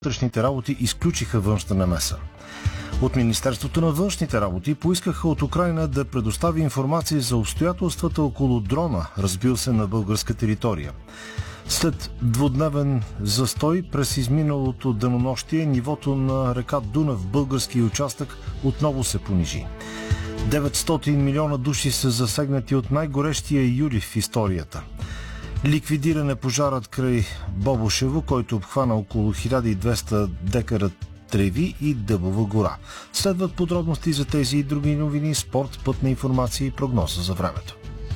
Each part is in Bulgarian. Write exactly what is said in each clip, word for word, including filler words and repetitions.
вътрешните работи изключиха външна намеса. От Министерството на външните работи поискаха от Украйна да предостави информация за обстоятелствата около дрона, разбил се на българска територия. След двудневен застой през изминалото денонощие, нивото на река Дунав в български участък отново се понижи. деветстотин милиона души са засегнати от най-горещия юли в историята. Ликвидиран е пожарът край Бобошево, който обхвана около хиляда и двеста декара треви и дъбова гора. Следват подробности за тези и други новини, спорт, пътна информация и прогноза за времето.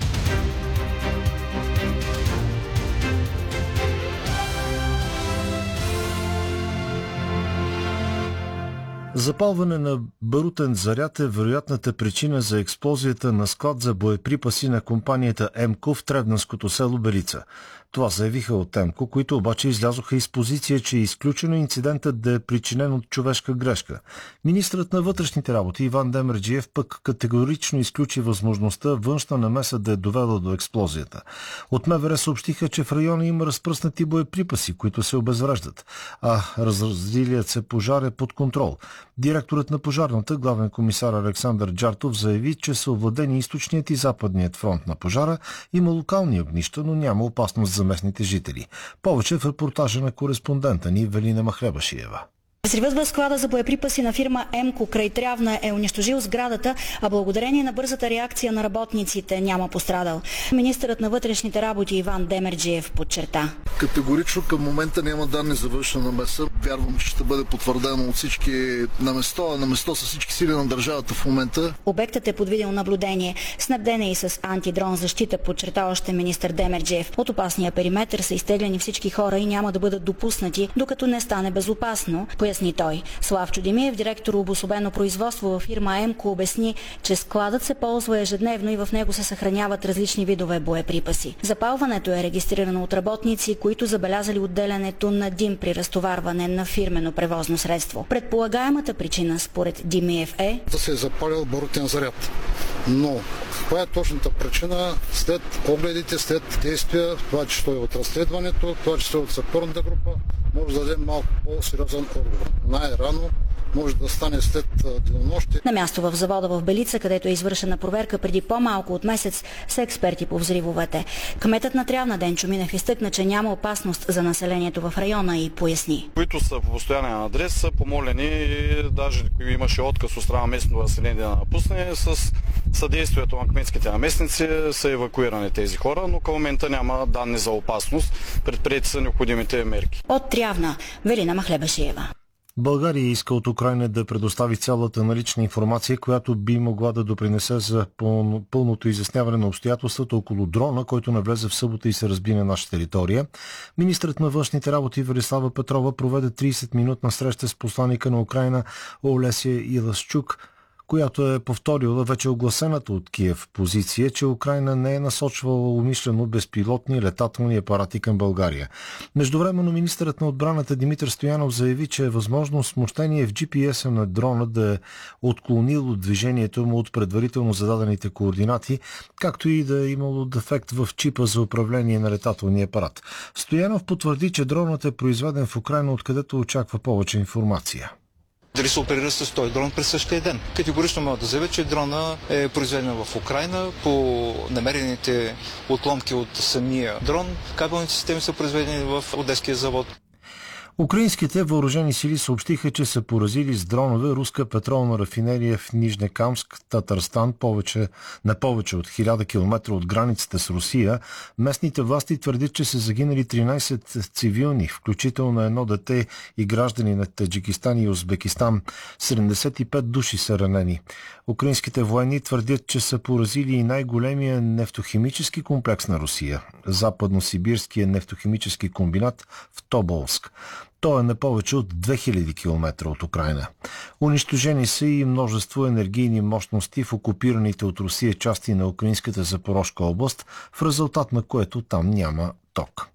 Запалване на барутен заряд е вероятната причина за експлозията на склад за боеприпаси на компанията ЕМКО в Тревненското село Белица. Това заявиха от ЕМКО, които обаче излязоха из позиция, че е изключено инцидентът да е причинен от човешка грешка. Министрът на вътрешните работи Иван Демерджиев пък категорично изключи възможността външна намеса да е довела до експлозията. От МВР съобщиха, че в района има разпръснати боеприпаси, които се обезвреждат, а разразилият се пожар е под контрол. Директорът на пожарната, главен комисар Александър Джартов, заяви, че са овладени източният и западният фронт на пожара, има локални огнища, но няма опасност за местните жители. Повече в репортажа на кореспондента ни Велина Махлебашиева. Взривът в склада за боеприпаси на фирма ЕМКО край Трявна е унищожил сградата, а благодарение на бързата реакция на работниците няма пострадал. Министърът на вътрешните работи Иван Демерджиев подчерта. Категорично към момента няма данни за външна намеса. Вярвам, че ще бъде потвърдено от всички на место, а на место са всички сили на държавата в момента. Обектът е под видеонаблюдение, снабден е и с антидрон защита, подчерта още министър Демерджиев. От опасния периметр са изтеглени всички хора и няма да бъдат допуснати, докато не стане безопасно, поясни той. Славчо Димиев, директор обособено производство във фирма ЕМКО, обясни, че складът се ползва ежедневно и в него се съхраняват различни видове боеприпаси. Запалването е регистрирано от работници, които забелязали отделянето на дим при разтоварване на фирмено превозно средство. Предполагаемата причина според Димиев е да се е запалил барутен заряд. Но каква е точната причина? След огледите, след действия, това число и от разследването, това число и от сапорната група, може да дадем малко по-сериозен отговор. Най-рано може да стане след денонощие. На място в завода в Белица, където е извършена проверка преди по-малко от месец, са експерти по взривовете. Кметът на Трявна Денчо Минев изтъкна, че няма опасност за населението в района и поясни. Които са по постоянен адрес са помолени, даже имаше отказ от страна местното население да напусне, с съдействието на кметските наместници са евакуирани тези хора, но към момента няма данни за опасност. Предприети са необходимите мерки. От Трявна, Велина Махлебашиева. България иска от Украйна да предостави цялата налична информация, която би могла да допринесе за пълното изясняване на обстоятелствата около дрона, който навлезе в събота и се разби на наша територия. Министрът на външните работи Велислава Петрова проведе тридесетминутна среща с посланика на Украйна Олесия Илашчук, която е повторила вече огласената от Киев позиция, че Украйна не е насочвала умишлено безпилотни летателни апарати към България. Междувременно министърът на отбраната Димитър Стоянов заяви, че е възможно смущение в джи пи ес-а на дрона да е отклонило движението му от предварително зададените координати, както и да е имало дефект в чипа за управление на летателния апарат. Стоянов потвърди, че дронът е произведен в Украйна, откъдето очаква повече информация. Дали се оперира с този дрон през същия ден. Категорично мога да заявя, че дрона е произведен в Украйна по намерените отломки от самия дрон. Кабелните системи са произведени в Одеския завод. Украинските въоръжени сили съобщиха, че са поразили с дронове руска петролна рафинерия в Нижнекамск, Татарстан, повече, на повече от хиляда километра от границата с Русия. Местните власти твърдят, че са загинали тринайсет цивилни, включително едно дете и граждани на Таджикистан и Узбекистан. седемдесет и пет души са ранени. Украинските военни твърдят, че са поразили и най-големия нефтохимически комплекс на Русия – Западносибирския нефтохимически комбинат в Тоболск. Той е на повече от две хиляди километра от Украйна. Унищожени са и множество енергийни мощности в окупираните от Русия части на украинската Запорожка област, в резултат на което там няма ток.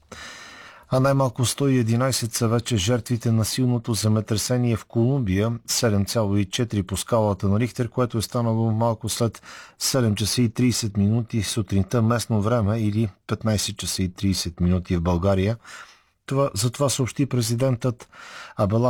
А най-малко сто и единайсет са вече жертвите на силното земетресение в Колумбия, седем цяло и четири по скалата на Рихтер, което е станало малко след седем часа и трийсет минути сутринта местно време или петнайсет часа и трийсет минути в България. Това, за това съобщи президентът Абела